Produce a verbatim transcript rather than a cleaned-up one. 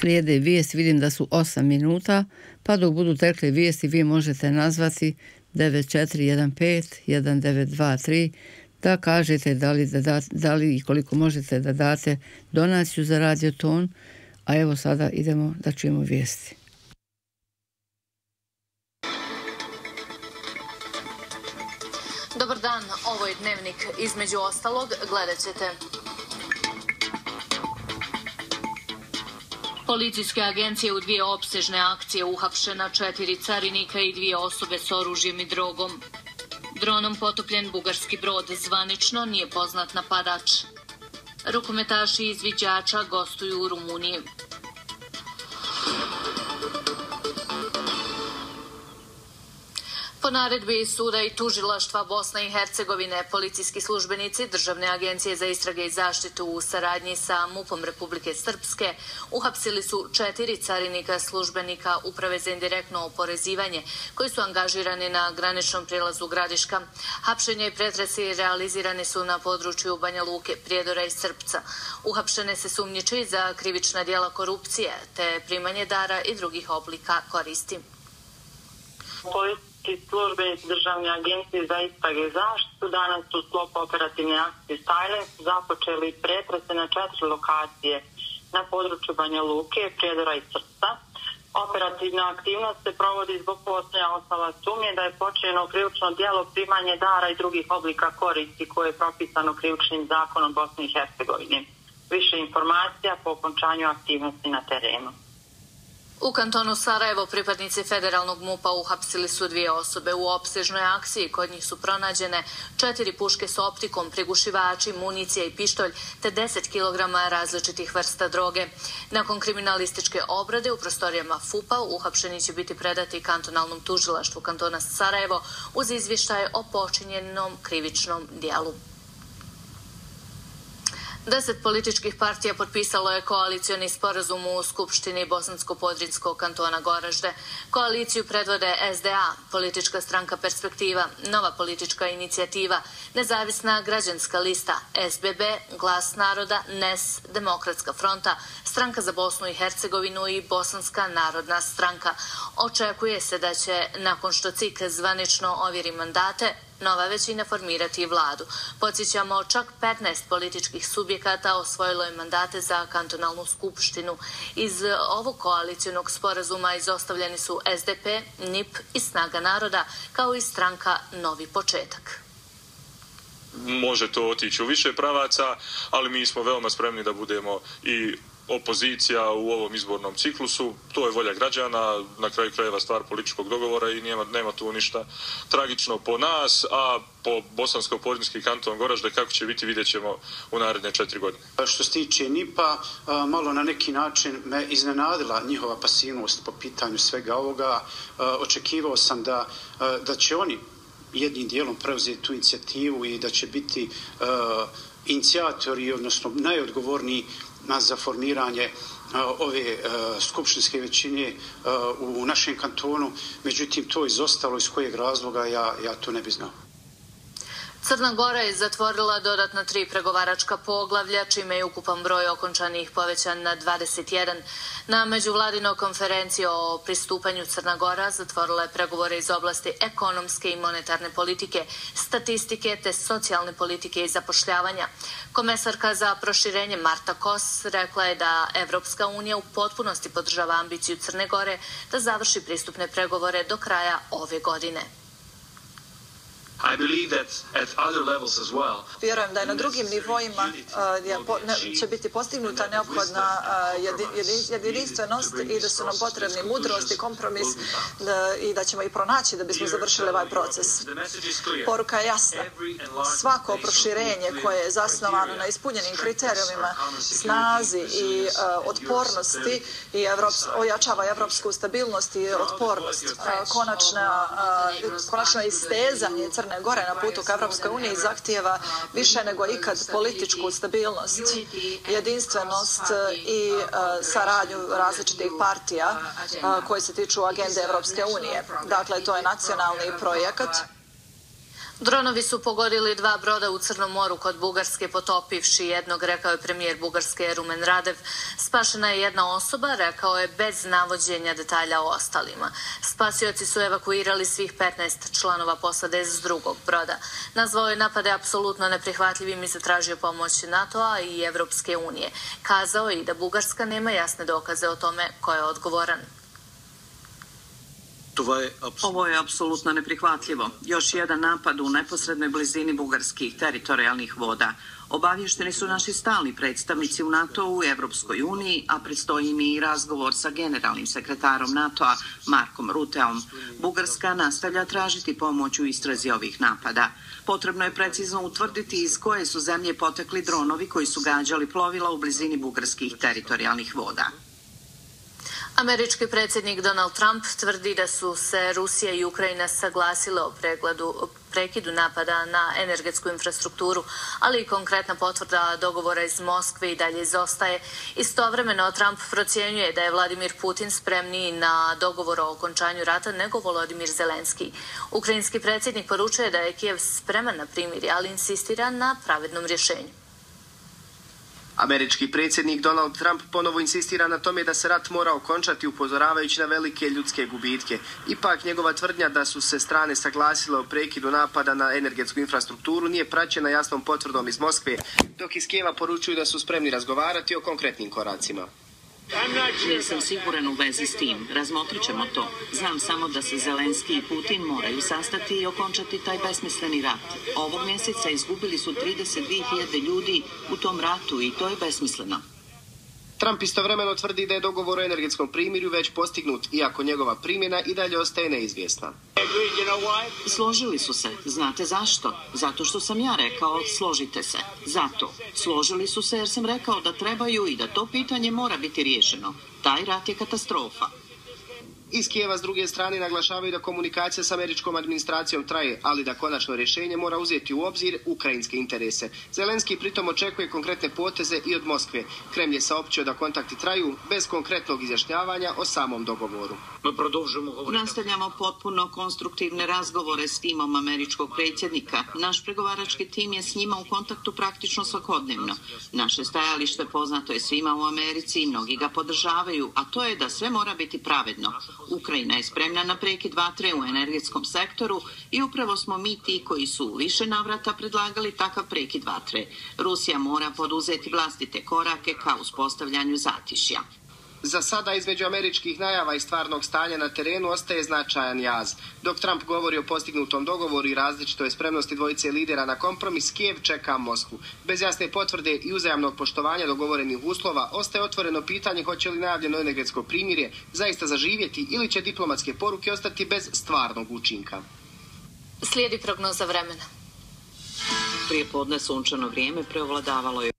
slijede vijesti, vidim da su osam minuta, pa dok budu tekle vijesti vi možete nazvati devet četiri jedan pet jedan devet dva tri da kažete da li, da, da li i koliko možete da date donaciju za Radioton, a evo sada idemo da čujemo vijesti. Dobar dan, ovo je Dnevnik. Između ostalog gledat ćete. Policijske agencije u dvije opsežne akcije uhapšena, četiri carinika i dvije osobe s oružjem i drogom. Dronom potopljen bugarski brod, zvanično nije poznat napadač. Rukometaši izviđača gostuju u Rumuniji. Po naredbi suda i tužilaštva Bosne i Hercegovine, policijski službenici Državne agencije za istrage i zaštitu u saradnji sa MUP-om Republike Srpske uhapsili su četiri carinika službenika Uprave za indirektno oporezivanje koji su angažirani na graničnom prijelazu Gradiška. Hapšenje i pretresi realizirani su na području Banja Luke, Prijedora i Srpca. Uhapšene se sumnjiči za krivična djela korupcije te primanje dara i drugih oblika koristi. Službenici Državne agencije za istrage i zaštitu danas u sklopu operativne akcije Silence započeli pretrese na četiri lokacije na području Banja Luke, Prijedora i Srpca. Operativna aktivnost se provodi zbog postojanja osnova sumnje da je počinjeno krivično djelo primanje dara i drugih oblika koristi koje je propisano krivičnim zakonom Bosne i Hercegovine. Više informacija po okončanju aktivnosti na terenu. U kantonu Sarajevo pripadnici federalnog MUP-a uhapsili su dvije osobe u opsežnoj akciji. Kod njih su pronađene četiri puške s optikom, prigušivači, municija i pištolj, te deset kilograma različitih vrsta droge. Nakon kriminalističke obrade u prostorijama F U P-a uhapšeni će biti predati kantonalnom tužilaštvu kantona Sarajevo uz izvještaje o počinjenom krivičnom djelu. Deset političkih partija potpisalo je koalicioni sporazum u Skupštini Bosansko-Podrinjskog kantona Goražde. Koaliciju predvode S D A, politička stranka Perspektiva, Nova politička inicijativa, Nezavisna građanska lista, S B B, Glas naroda, N E S, Demokratska fronta, Stranka za Bosnu i Hercegovinu i Bosanska narodna stranka. Očekuje se da će, nakon što C I K zvanično ovjeri mandate, nova većina formirati vladu. Podsjećamo, čak petnaest političkih subjekata osvojilo je mandate za kantonalnu skupštinu. Iz ovog koalicijonog sporazuma izostavljeni su S D P, N I P i Snaga naroda, kao i stranka Novi početak. Može to otići u više pravaca, ali mi smo veoma spremni da budemo i opozicija u ovom izbornom ciklusu. To je volja građana, na kraju krajeva stvar političkog dogovora i nema, nema tu ništa tragično po nas, a po Bosansko-Podrinjski kanton Goražde kako će biti vidjet ćemo u naredne četiri godine. Što se tiče N I P-a, malo na neki način me iznenadila njihova pasivnost po pitanju svega ovoga. Očekivao sam da, da će oni jednim dijelom preuzeti tu inicijativu i da će biti inicijatori, odnosno najodgovorniji za formiranje ove skupštinske većine u našem kantonu. Međutim, to je izostalo, iz kojeg razloga ja, ja to ne bi znao. Crna Gora je zatvorila dodatna tri pregovaračka poglavlja, čime je ukupan broj okončanih povećan na dvadeset jedan. Na međuvladinoj konferenciji o pristupanju Crna Gora zatvorila je pregovore iz oblasti ekonomske i monetarne politike, statistike te socijalne politike i zapošljavanja. Komesarka za proširenje Marta Kos rekla je da Evropska unija u potpunosti podržava ambiciju Crne Gore da završi pristupne pregovore do kraja ove godine. Vjerujem da je na drugim nivoima će biti postignuta neophodna jedinstvenost i da su nam potrebni mudrost i kompromis i da ćemo ih pronaći da bismo završili ovaj proces. Poruka je jasna. Svako proširenje koje je zasnovano na ispunjenim kriterijumima, snazi i otpornosti i ojačava evropsku stabilnost i otpornost. Konačno istezanje Crne Gore na putu ka Evropskoj uniji zahtijeva više nego ikad političku stabilnost, jedinstvenost i saradnju različitih partija koje se tiču agende Evropske unije. Dakle, to je nacionalni projekat. Dronovi su pogodili dva broda u Crnom moru kod Bugarske, potopivši jednog, rekao je premijer Bugarske Rumen Radev. Spašena je jedna osoba, rekao je, bez navođenja detalja o ostalima. Spasioci su evakuirali svih petnaest članova posade s drugog broda. Nazvao je napade apsolutno neprihvatljivim i zatražio pomoć NATO-a i Evropske unije. Kazao je i da Bugarska nema jasne dokaze o tome ko je odgovoran. Ovo je apsolutno neprihvatljivo. Još jedan napad u neposrednoj blizini bugarskih teritorijalnih voda. Obavješteni su naši stalni predstavnici u NATO-u i Evropskoj uniji, a predstoji mi i razgovor sa generalnim sekretarom NATO-a Markom Ruteom. Bugarska nastavlja tražiti pomoć u istrazi ovih napada. Potrebno je precizno utvrditi iz koje su zemlje potekli dronovi koji su gađali plovila u blizini bugarskih teritorijalnih voda. Američki predsjednik Donald Trump tvrdi da su se Rusija i Ukrajina saglasile o pregledu, prekidu napada na energetsku infrastrukturu, ali i konkretna potvrda dogovora iz Moskve i dalje izostaje. Istovremeno Trump procjenjuje da je Vladimir Putin spremniji na dogovor o okončanju rata nego Volodimir Zelenski. Ukrajinski predsjednik poručuje da je Kijev spreman na primirje, ali insistira na pravednom rješenju. Američki predsjednik Donald Trump ponovo insistira na tome da se rat mora okončati, upozoravajući na velike ljudske gubitke. Ipak njegova tvrdnja da su se strane saglasile o prekidu napada na energetsku infrastrukturu nije praćena jasnom potvrdom iz Moskve, dok iz Kijeva poručuju da su spremni razgovarati o konkretnim koracima. Nisam siguran u vezi s tim. Razmotrit ćemo to. Znam samo da se Zelenski i Putin moraju sastati i okončati taj besmisleni rat. Ovog mjeseca izgubili su trideset dvije hiljade ljudi u tom ratu i to je besmisleno. Trump istovremeno tvrdi da je dogovor o energetskom primirju već postignut, iako njegova primjena i dalje ostaje neizvjesna. Složili su se. Znate zašto? Zato što sam ja rekao složite se. Zato. Složili su se jer sam rekao da trebaju i da to pitanje mora biti riješeno. Taj rat je katastrofa. Iz Kijeva s druge strane naglašavaju da komunikacija s američkom administracijom traje, ali da konačno rješenje mora uzeti u obzir ukrajinske interese. Zelenski pritom očekuje konkretne poteze i od Moskve. Kremlj je saopćio da kontakti traju bez konkretnog izjašnjavanja o samom dogovoru. Nastavljamo potpuno konstruktivne razgovore s timom američkog predsjednika. Naš pregovarački tim je s njima u kontaktu praktično svakodnevno. Naše stajalište poznato je svima u Americi i mnogi ga podržavaju, a to je da sve mora biti pravedno. Ukrajina je spremna na prekid vatre u energetskom sektoru i upravo smo mi ti koji su u više navrata predlagali takav prekid vatre. Rusija mora poduzeti vlastite korake ka uspostavljanju zatišja. Za sada između američkih najava i stvarnog stanja na terenu ostaje značajan jaz. Dok Trump govori o postignutom dogovoru i različitoj spremnosti dvojice lidera na kompromis, Kijev čeka Moskvu. Bez jasne potvrde i uzajamnog poštovanja dogovorenih uslova ostaje otvoreno pitanje hoće li najavljeno energetsko primirje zaista zaživjeti ili će diplomatske poruke ostati bez stvarnog učinka. Slijedi prognoza vremena. Prije podne sunčano vrijeme preovladavalo je